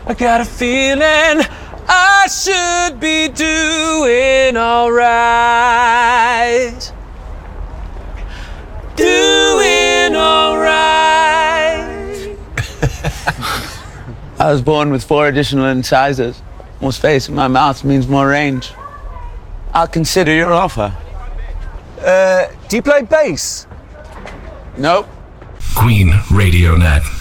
I got a feeling I should be doing alright. Doing alright. I was born with 4 additional incisors. More space in my mouth means more range. I'll consider your offer. Do you play bass? Nope. Queen Radio Net.